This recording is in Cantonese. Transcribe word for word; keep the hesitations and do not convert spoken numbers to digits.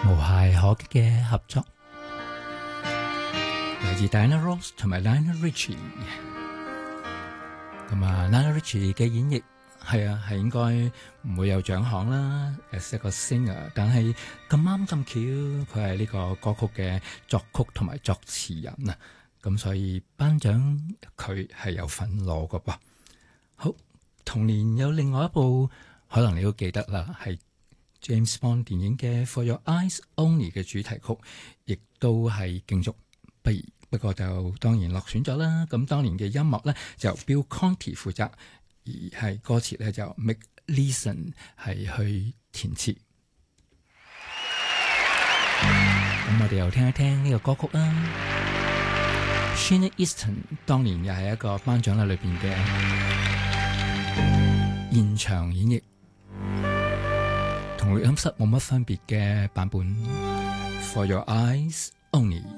無懈可擊嘅合作，嚟自 Diana Ross 同埋 Lionel Richie。咁啊 Lionel Richie 嘅演繹係啊係應該唔會有獎項啦 ，as 一個 singer。但係咁啱咁巧，佢係呢個歌曲嘅作曲同埋作詞人啊，咁所以頒獎佢係有份攞㗎噃。好，同年有另外一部可能你都記得啦，係 James Bond 電影嘅 For Your Eyes Only 嘅主題曲，亦都係競逐不如，不過就當然落選咗啦。咁當年嘅音樂咧就 Bill Conti 負責，而係歌詞咧就 Mick Leeson 係去填詞。咁我哋又聽一聽呢個歌曲啦。Sheena Easton 當年又係一個頒獎禮裏邊嘅現場演繹，同錄音室冇乜分別嘅版本。For Your Eyes Only。